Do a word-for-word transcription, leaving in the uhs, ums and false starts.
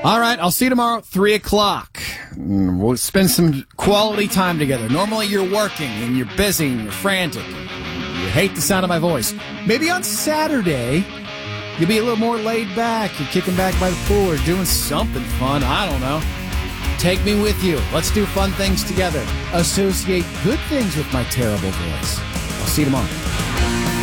All right, I'll see you tomorrow at three o'clock. We'll spend some quality time together. Normally you're working and you're busy and you're frantic. You hate the sound of my voice. Maybe on Saturday, you'll be a little more laid back. You're kicking back by the pool or doing something fun. I don't know. Take me with you. Let's do fun things together. Associate good things with my terrible voice. I'll see you tomorrow.